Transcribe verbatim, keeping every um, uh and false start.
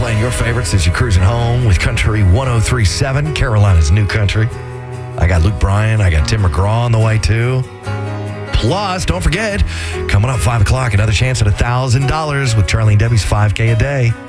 playing your favorites as you're cruising home with Country one oh three point seven, Carolina's new country. I got Luke Bryan. I got Tim McGraw on the way, too. Plus, don't forget, coming up five o'clock, another chance at one thousand dollars with Charlie and Debbie's five K a day.